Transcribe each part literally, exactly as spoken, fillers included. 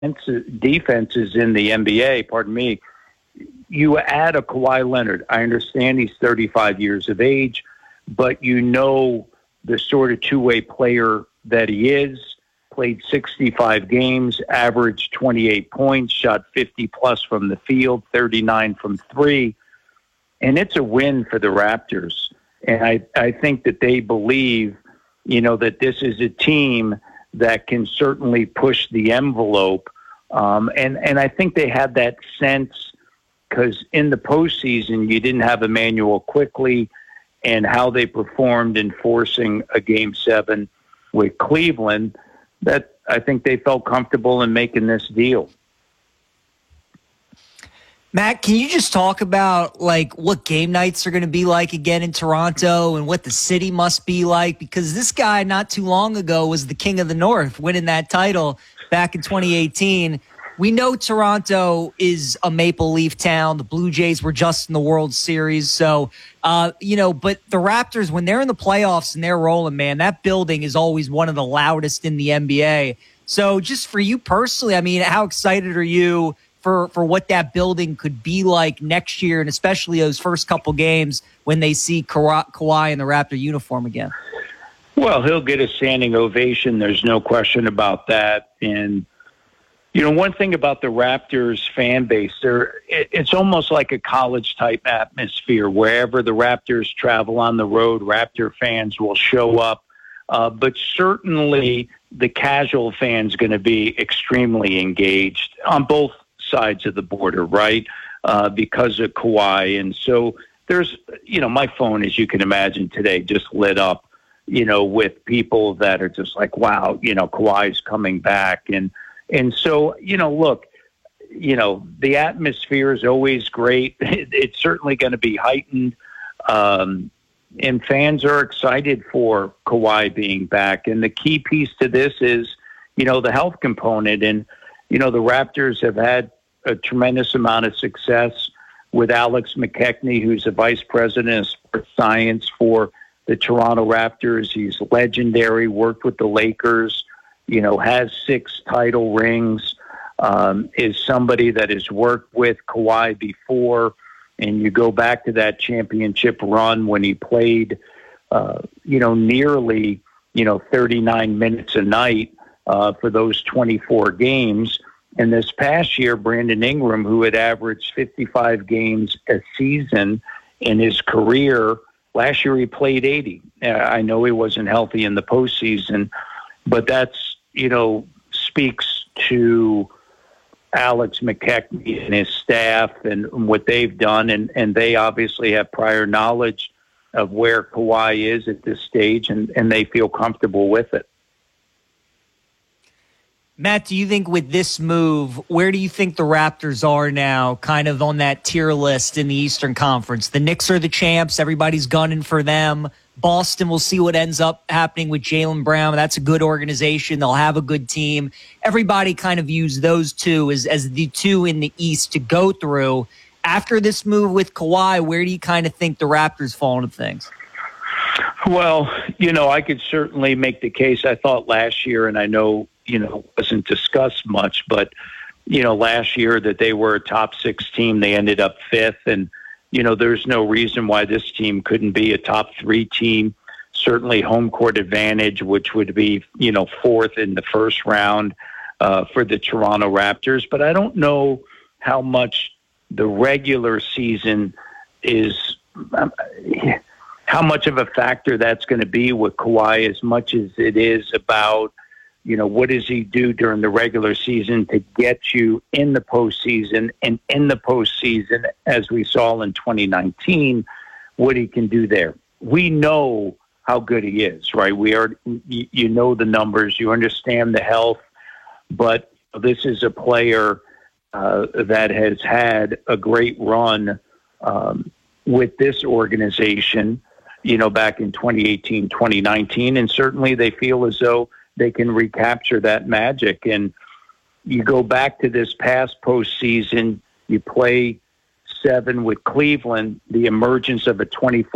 defenses in the N B A, pardon me, you add a Kawhi Leonard. I understand he's thirty-five years of age, but you know the sort of two-way player that he is. Played sixty-five games, averaged twenty-eight points, shot fifty plus from the field, thirty-nine from three. And it's a win for the Raptors. And I, I think that they believe, you know, that this is a team that can certainly push the envelope. Um, and, and I think they had that sense because in the postseason, you didn't have Emmanuel Quickley, and how they performed in forcing a game seven with Cleveland, that I think they felt comfortable in making this deal. Matt, can you just talk about like what game nights are going to be like again in Toronto and what the city must be like? Because this guy not too long ago was the king of the North, winning that title back in twenty eighteen. We know Toronto is a Maple Leaf town. The Blue Jays were just in the World Series. So, uh, you know, but the Raptors, when they're in the playoffs and they're rolling, man, that building is always one of the loudest in the N B A. So just for you personally, I mean, how excited are you for, for what that building could be like next year, and especially those first couple games when they see Ka- Kawhi in the Raptor uniform again? Well, he'll get a standing ovation. There's no question about that. And, you know, one thing about the Raptors fan base, they're, it, it's almost like a college-type atmosphere. Wherever the Raptors travel on the road, Raptor fans will show up. Uh, but certainly the casual fan's going to be extremely engaged on both sides of the border, right, uh, because of Kawhi. And so there's, you know, my phone, as you can imagine today, just lit up, you know, with people that are just like, wow, you know, Kawhi's coming back. And And so, you know, look, you know, the atmosphere is always great. It's certainly going to be heightened. Um, and fans are excited for Kawhi being back. And the key piece to this is, you know, the health component. And, you know, the Raptors have had a tremendous amount of success with Alex McKechnie, who's the vice president of sports science for the Toronto Raptors. He's legendary, worked with the Lakers, you know, has six title rings, um, is somebody that has worked with Kawhi before. And you go back to that championship run when he played, uh, you know, nearly, you know, thirty-nine minutes a night uh, for those twenty-four games. And this past year, Brandon Ingram, who had averaged fifty-five games a season in his career, last year he played eighty. Uh, I know he wasn't healthy in the postseason, but that's, you know, speaks to Alex McKechnie and his staff and what they've done. And, and they obviously have prior knowledge of where Kawhi is at this stage, and, and they feel comfortable with it. Matt, do you think with this move, where do you think the Raptors are now kind of on that tier list in the Eastern Conference? The Knicks are the champs. Everybody's gunning for them. Boston, we'll see what ends up happening with Jaylen Brown. That's a good organization. They'll have a good team. Everybody kind of views those two as, as the two in the East to go through. After this move with Kawhi, where do you kind of think the Raptors fall into things? Well, you know, I could certainly make the case. I thought last year, and I know, you know, wasn't discussed much, but, you know, last year that they were a top six team, they ended up fifth. And, you know, there's no reason why this team couldn't be a top three team. Certainly home court advantage, which would be, you know, fourth in the first round uh, for the Toronto Raptors. But I don't know how much the regular season is, um, how much of a factor that's going to be with Kawhi, as much as it is about, you know, what does he do during the regular season to get you in the postseason, and in the postseason, as we saw in twenty nineteen, what he can do there. We know how good he is, right? We are, you know, the numbers, you understand the health, but this is a player uh, that has had a great run um, with this organization, you know, back in twenty eighteen, twenty nineteen, and certainly they feel as though they can recapture that magic. And you go back to this past postseason, you play seven with Cleveland, the emergence of a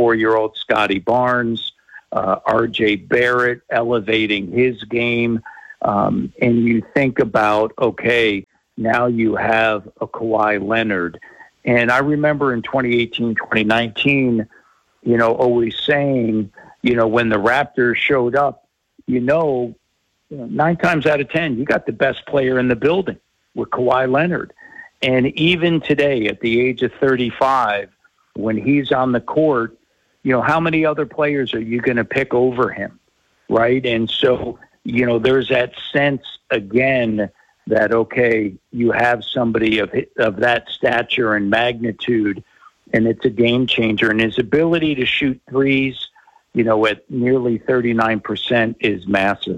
twenty-four-year-old Scotty Barnes, uh, R J Barrett elevating his game. Um, and you think about, okay, now you have a Kawhi Leonard. And I remember in twenty eighteen, twenty nineteen, you know, always saying, you know, when the Raptors showed up, you know, you know, nine times out of ten, you got the best player in the building with Kawhi Leonard. And even today, at the age of thirty-five, when he's on the court, you know, how many other players are you going to pick over him, right? And so, you know, there's that sense, again, that, okay, you have somebody of of that stature and magnitude, and it's a game changer. And his ability to shoot threes, you know, at nearly thirty-nine percent is massive.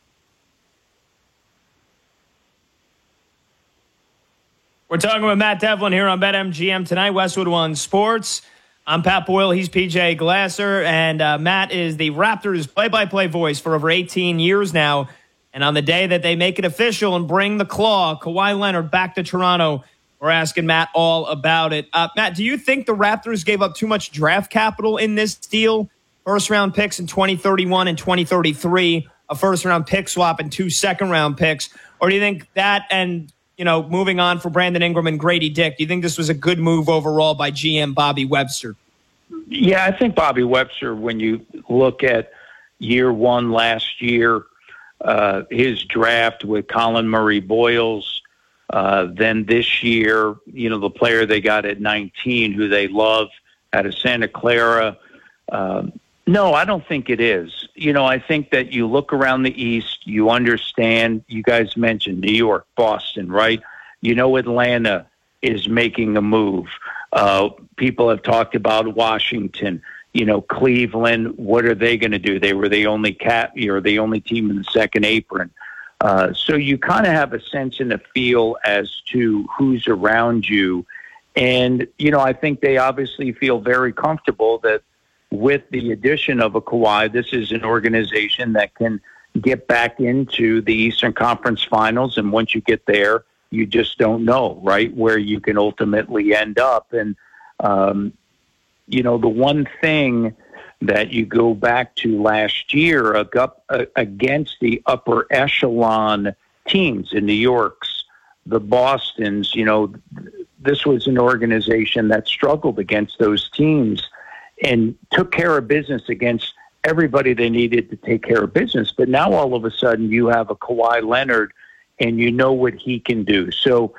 We're talking with Matt Devlin here on BetMGM tonight, Westwood One Sports. I'm Pat Boyle. He's P J Glasser. And uh, Matt is the Raptors play-by-play voice for over eighteen years now. And on the day that they make it official and bring the claw, Kawhi Leonard back to Toronto, we're asking Matt all about it. Uh, Matt, do you think the Raptors gave up too much draft capital in this deal? First-round picks in twenty thirty-one and twenty thirty-three, a first-round pick swap and two second-round picks. Or do you think that and, you know, moving on for Brandon Ingram and Grady Dick, do you think this was a good move overall by G M Bobby Webster? Yeah, I think Bobby Webster, when you look at year one last year, uh, his draft with Colin Murray Boyles, uh, then this year, you know, the player they got at nineteen, who they love out of Santa Clara. Uh, no, I don't think it is. You know, I think that you look around the East, you understand, you guys mentioned New York, Boston, right? You know, Atlanta is making a move. Uh, people have talked about Washington, you know, Cleveland. What are they going to do? They were the only cat, or the only team in the second apron. Uh, so you kind of have a sense and a feel as to who's around you. And, you know, I think they obviously feel very comfortable that with the addition of a Kawhi, this is an organization that can get back into the Eastern Conference Finals. And once you get there, you just don't know, right, where you can ultimately end up. And, um, you know, the one thing that you go back to last year against the upper echelon teams in New York's, the Bostons, you know, this was an organization that struggled against those teams and took care of business against everybody they needed to take care of business. But now all of a sudden you have a Kawhi Leonard and you know what he can do. So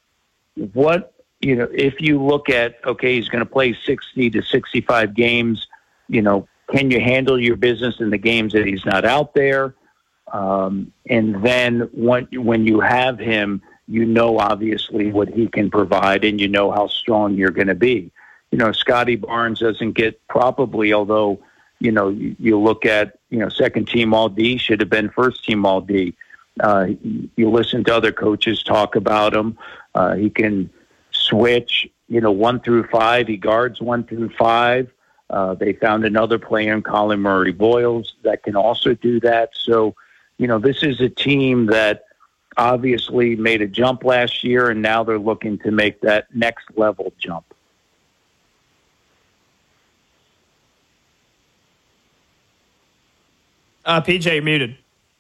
what, you know, if you look at, okay, he's going to play sixty to sixty-five games, you know, can you handle your business in the games that he's not out there? Um, and then when, when you have him, you know, obviously what he can provide and you know how strong you're going to be. You know, Scotty Barnes doesn't get probably, although, you know, you, you look at, you know, second team all D, should have been first team all D. Uh, you listen to other coaches talk about him. Uh, he can switch, you know, one through five. He guards one through five. Uh, they found another player in Colin Murray Boyles that can also do that. So, you know, this is a team that obviously made a jump last year, and now they're looking to make that next level jump. Uh, P J, you're muted.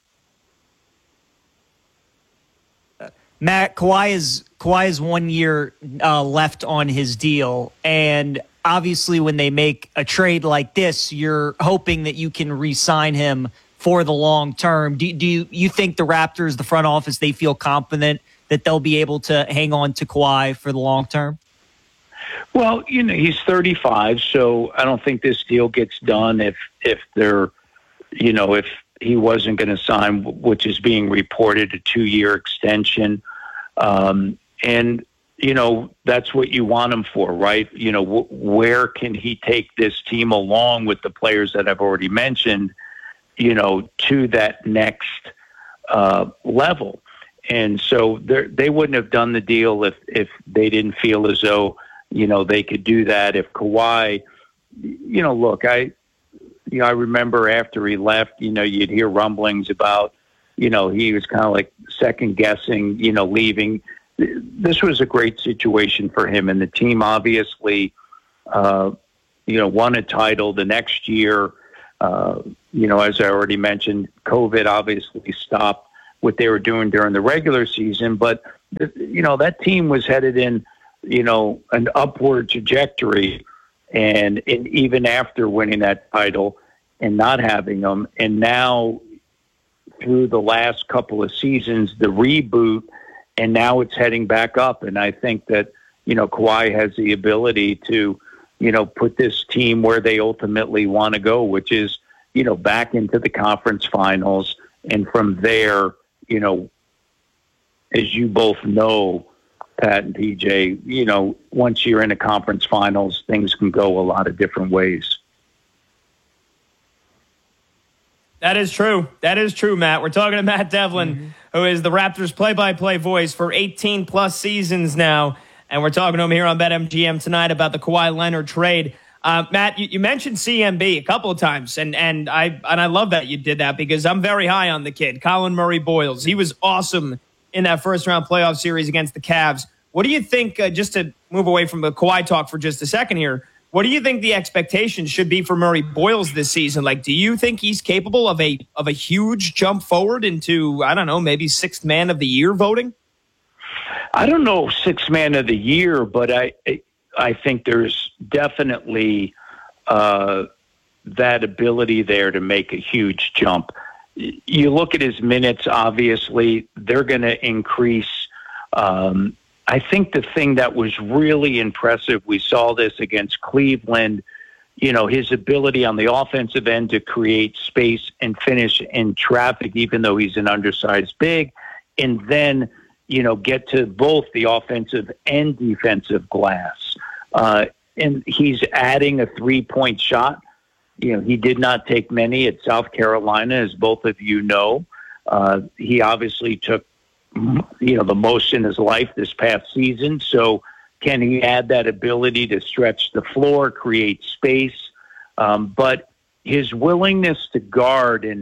Matt, Kawhi is Kawhi is one year uh, left on his deal, and obviously when they make a trade like this, you're hoping that you can re-sign him for the long term. Do, do you, you think the Raptors, the front office, they feel confident that they'll be able to hang on to Kawhi for the long term? Well, you know, he's thirty-five, so I don't think this deal gets done if if they're, you know, if he wasn't going to sign, which is being reported, a two-year extension. Um, and, you know, that's what you want him for, right? You know, wh- where can he take this team along with the players that I've already mentioned, you know, to that next uh, level? And so they wouldn't have done the deal if, if they didn't feel as though, you know, they could do that. If Kawhi, you know, look, I, you know, I remember after he left, you know, you'd hear rumblings about, you know, he was kind of like second guessing, you know, leaving. This was a great situation for him. And the team obviously, uh, you know, won a title the next year. Uh, you know, as I already mentioned, COVID obviously stopped what they were doing during the regular season. But, you know, that team was headed in, you know, an upward trajectory. And, and even after winning that title and not having them, and now through the last couple of seasons, the reboot, and now it's heading back up. And I think that, you know, Kawhi has the ability to, you know, put this team where they ultimately want to go, which is, you know, back into the conference finals. And from there, you know, as you both know, Pat and P J, you know, once you're in a conference finals, things can go a lot of different ways. That is true. That is true, Matt. We're talking to Matt Devlin, mm-hmm. who is the Raptors play-by-play voice for eighteen plus seasons now. And we're talking to him here on BetMGM tonight about the Kawhi Leonard trade. Uh, Matt, you, you mentioned C M B a couple of times, and and I and I love that you did that because I'm very high on the kid, Colin Murray Boyles. He was awesome in that first-round playoff series against the Cavs. What do you think, uh, just to move away from the Kawhi talk for just a second here, what do you think the expectations should be for Murray Boyles this season? Like, do you think he's capable of a of a huge jump forward into, I don't know, maybe sixth man of the year voting? I don't know sixth man of the year, but I I think there's definitely uh, that ability there to make a huge jump. You look at his minutes, obviously, they're going to increase. Um, I think the thing that was really impressive, we saw this against Cleveland, you know, his ability on the offensive end to create space and finish in traffic, even though he's an undersized big, and then, you know, get to both the offensive and defensive glass. Uh, and he's adding a three-point shot. You know, he did not take many at South Carolina, as both of you know. Uh, he obviously took, you know, the most in his life this past season. So can he add that ability to stretch the floor, create space? Um, but his willingness to guard and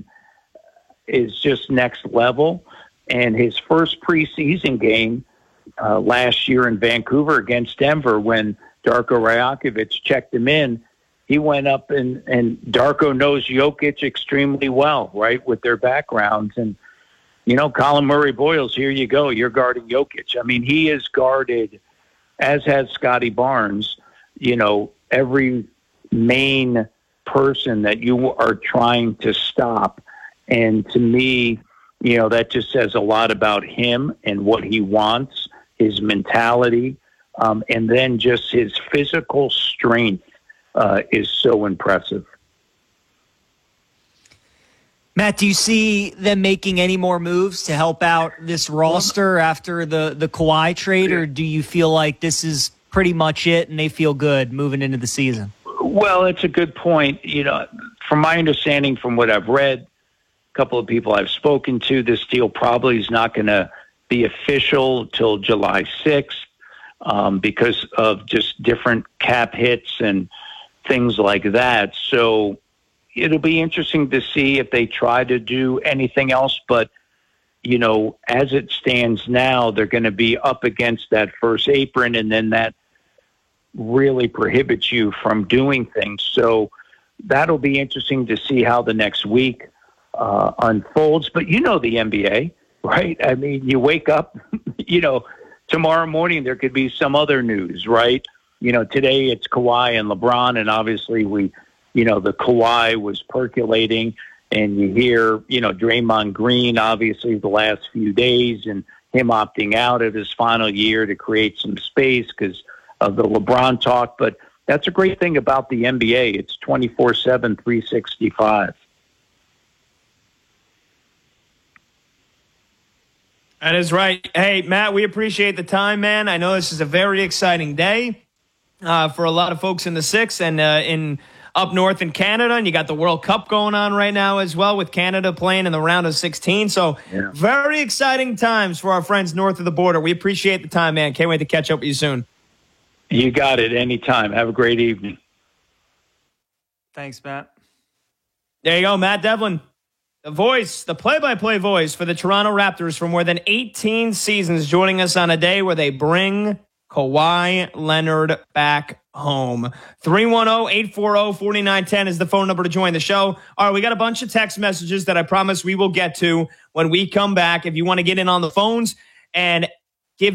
is just next level. And his first preseason game uh, last year in Vancouver against Denver, when Darko Rajakovic checked him in, he went up and, and Darko knows Jokic extremely well, right, with their backgrounds. And, you know, Colin Murray Boyles, here you go. You're guarding Jokic. I mean, he is guarded, as has Scotty Barnes, you know, every main person that you are trying to stop. And to me, you know, that just says a lot about him and what he wants, his mentality, um, and then just his physical strength uh, is so impressive. Matt, do you see them making any more moves to help out this roster after the, the Kawhi trade, or do you feel like this is pretty much it and they feel good moving into the season? Well, it's a good point. You know, from my understanding, from what I've read, a couple of people I've spoken to, this deal probably is not going to be official till July sixth um, because of just different cap hits and things like that. So it'll be interesting to see if they try to do anything else. But, you know, as it stands now, they're going to be up against that first apron, and then that really prohibits you from doing things. So that'll be interesting to see how the next week uh, unfolds. But you know the N B A, right? I mean, you wake up, you know, tomorrow morning there could be some other news, right? You know, today it's Kawhi and LeBron, and obviously we, you know, the Kawhi was percolating, and you hear, you know, Draymond Green, obviously the last few days, and him opting out of his final year to create some space because of the LeBron talk. But that's a great thing about the N B A. It's twenty-four seven, three sixty-five. That is right. Hey, Matt, we appreciate the time, man. I know this is a very exciting day uh, for a lot of folks in the six and uh, in up north in Canada, and you got the World Cup going on right now as well, with Canada playing in the round of sixteen. So yeah. Very exciting times for our friends north of the border. We appreciate the time, man. Can't wait to catch up with you soon. You got it. Anytime. Have a great evening. Thanks, Matt. There you go, Matt Devlin, the voice, the play-by-play voice for the Toronto Raptors for more than eighteen seasons, joining us on a day where they bring Kawhi Leonard back home. three one zero, eight four zero, four nine one zero is the phone number to join the show. All right, we got a bunch of text messages that I promise we will get to when we come back. If you want to get in on the phones and